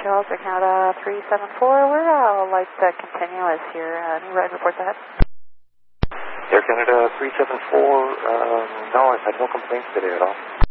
Charles, Air Canada 374, we're light continuous here. Any ride reports ahead? Air Canada 374, no, I've had no complaints today at all.